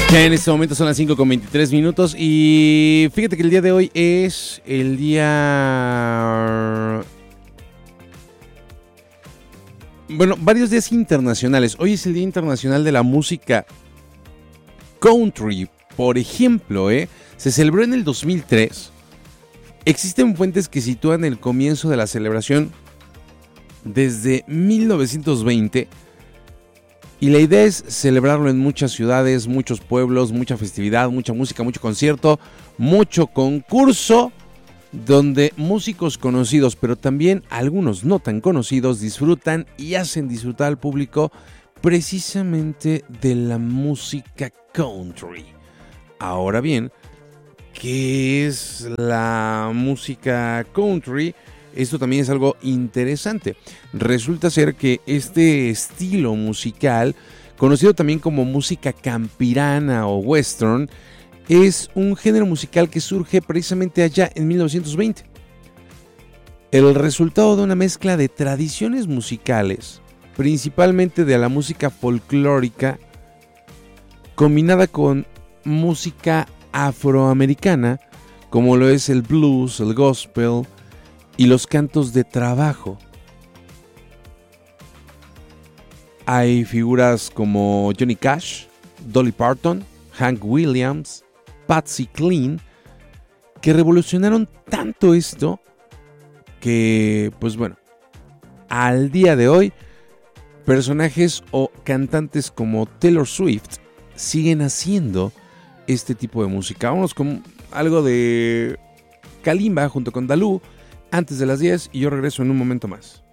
En este momento son las 5:23 y fíjate que el día de hoy es el día... Bueno, varios días internacionales. Hoy es el Día Internacional de la Música Country, por ejemplo, se celebró en el 2003. Existen fuentes que sitúan el comienzo de la celebración desde 1920. Y la idea es celebrarlo en muchas ciudades, muchos pueblos, mucha festividad, mucha música, mucho concierto, mucho concurso, donde músicos conocidos, pero también algunos no tan conocidos, disfrutan y hacen disfrutar al público precisamente de la música country. Ahora bien, ¿qué es la música country? Esto también es algo interesante. Resulta ser que este estilo musical, conocido también como música campirana o western, es un género musical que surge precisamente allá en 1920. El resultado de una mezcla de tradiciones musicales, principalmente de la música folclórica, combinada con música afroamericana, como lo es el blues, el gospel y los cantos de trabajo. Hay figuras como Johnny Cash, Dolly Parton, Hank Williams, Patsy Cline, que revolucionaron tanto esto que, pues bueno, al día de hoy, personajes o cantantes como Taylor Swift siguen haciendo este tipo de música. Vámonos con algo de Kalimba junto con Dalú antes de las 10 y yo regreso en un momento más.